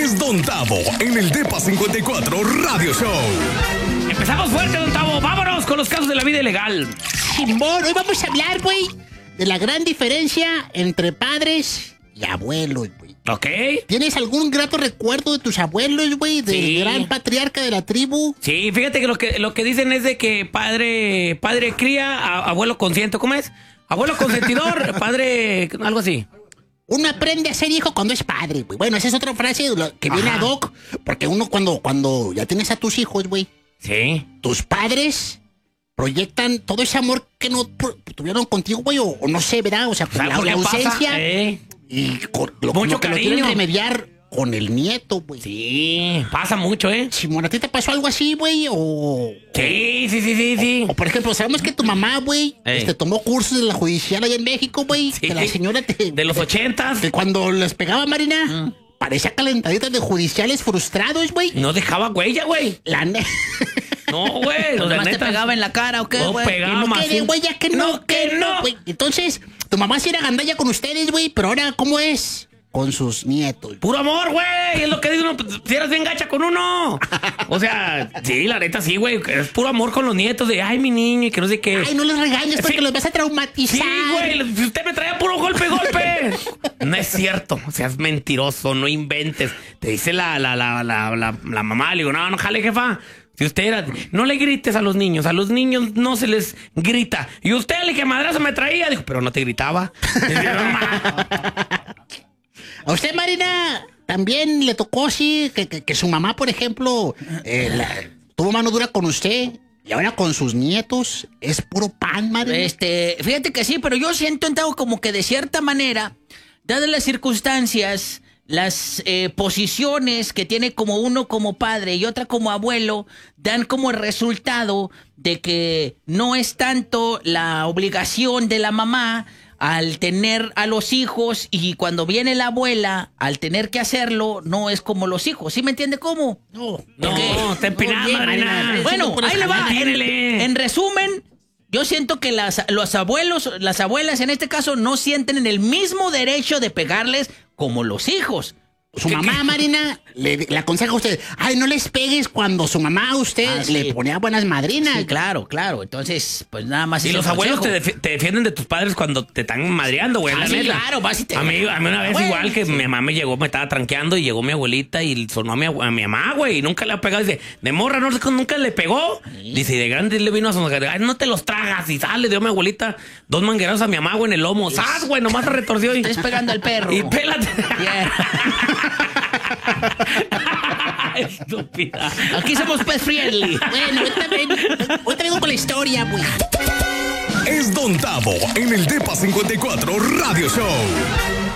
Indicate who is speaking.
Speaker 1: Es Don Tavo en el Depa 54 Radio Show.
Speaker 2: Empezamos fuerte, Don Tavo. Vámonos con los casos de la vida ilegal.
Speaker 3: Simón, hoy vamos a hablar, güey, de la gran diferencia entre padres y abuelos, güey.
Speaker 2: ¿Ok?
Speaker 3: ¿Tienes algún grato recuerdo de tus abuelos, güey? Del
Speaker 2: Sí.
Speaker 3: gran patriarca de la tribu.
Speaker 2: Sí, fíjate que lo que dicen es de que padre cría, abuelo consiente. ¿Cómo es? Abuelo consentidor, padre... algo así.
Speaker 3: Uno aprende a ser hijo cuando es padre, güey. Bueno, esa es otra frase que viene
Speaker 2: Ajá.
Speaker 3: ad hoc. Porque uno cuando ya tienes a tus hijos, güey,
Speaker 2: Sí.
Speaker 3: tus padres proyectan todo ese amor que no tuvieron contigo, güey, o no sé, ¿verdad? O sea, con
Speaker 2: ¿Sabes
Speaker 3: la
Speaker 2: por qué
Speaker 3: ausencia.
Speaker 2: pasa?
Speaker 3: Y con
Speaker 2: Mucho
Speaker 3: lo que lo quieren
Speaker 2: cariño.
Speaker 3: remediar con el nieto, güey.
Speaker 2: Sí, pasa mucho, ¿eh?
Speaker 3: Simón, ¿a ti te pasó algo así, güey?
Speaker 2: Sí.
Speaker 3: O por ejemplo, sabemos que tu mamá, güey,
Speaker 2: Ey.
Speaker 3: tomó cursos de la judicial allá en México, güey.
Speaker 2: Sí.
Speaker 3: Que la señora
Speaker 2: De los 80s.
Speaker 3: que cuando les pegaba Marina, parecía calentaditas de judiciales frustrados, güey.
Speaker 2: No dejaba huella, güey.
Speaker 3: La
Speaker 2: No, güey.
Speaker 4: ¿Pues
Speaker 2: la
Speaker 4: nomás te
Speaker 2: neta.
Speaker 4: pegaba en la cara o qué,
Speaker 2: No
Speaker 4: güey?
Speaker 2: pegaba
Speaker 3: no
Speaker 2: más.
Speaker 3: quede, güey, ya que no, güey. Entonces, tu mamá sí era gandalla con ustedes, güey, pero ahora, ¿cómo es? Con sus nietos.
Speaker 2: Puro amor, güey. Es lo que dice uno. Si eres bien gacha con uno. O sea, sí, la neta, sí, güey. Es puro amor con los nietos de, ay, mi niño, y que no sé qué.
Speaker 3: Ay, no les regañes porque
Speaker 2: Sí.
Speaker 3: los vas a traumatizar.
Speaker 2: Sí, güey. Si usted me traía puro golpe. No es cierto. O sea, es mentiroso. No inventes. Te dice la mamá. Le digo, no, jale, jefa. Si usted era... No le grites a los niños. A los niños no se les grita. Y usted, el que madrazo me traía. Dijo, pero no te gritaba.
Speaker 3: A usted, Marina, también le tocó, sí, que su mamá, por ejemplo, tuvo mano dura con usted y ahora con sus nietos. Es puro pan, Marina.
Speaker 4: Fíjate que sí, pero yo siento entrado como que de cierta manera, dadas las circunstancias, las posiciones que tiene como uno como padre y otra como abuelo, dan como el resultado de que no es tanto la obligación de la mamá al tener a los hijos, y cuando viene la abuela, al tener que hacerlo, no es como los hijos. ¿Sí me entiende cómo?
Speaker 3: No,
Speaker 2: No, está empinada,
Speaker 3: Muy bien,
Speaker 2: Marina.
Speaker 4: Bueno, ahí le va.
Speaker 2: Tírele.
Speaker 4: En resumen, yo siento que los abuelos, las abuelas en este caso, no sienten el mismo derecho de pegarles como los hijos.
Speaker 3: Su mamá, Marina, le aconseja a usted, ay, no les pegues cuando su mamá a usted
Speaker 4: Sí.
Speaker 3: le ponía buenas madrinas.
Speaker 4: Sí, claro. Entonces, pues nada más.
Speaker 2: Y
Speaker 4: es
Speaker 2: los
Speaker 4: el
Speaker 2: abuelos
Speaker 4: consejo.
Speaker 2: te defienden de tus padres cuando te están madreando, güey. La
Speaker 4: Sí,
Speaker 2: neta.
Speaker 4: claro, vas y te...
Speaker 2: A mí una vez
Speaker 4: Bueno,
Speaker 2: igual que mi mamá me llegó, me estaba tranqueando y llegó mi abuelita y sonó a mi mamá, güey, y nunca le ha pegado. Dice, de morra, no sé cómo nunca le pegó. Dice, y de grande le vino a sonar, ay, no te los tragas. Y sale, dio a mi abuelita 2 manguerazos a mi mamá, güey, en el lomo. ¡Sas, güey! Nomás se retorció y...
Speaker 4: Estás pegando al perro.
Speaker 2: Y pélate.
Speaker 4: Yeah.
Speaker 2: Estúpida.
Speaker 4: Aquí somos pet friendly.
Speaker 3: Bueno, ahorita vengo con la historia, güey.
Speaker 1: Es Don Tavo en el Depa 54 Radio Show.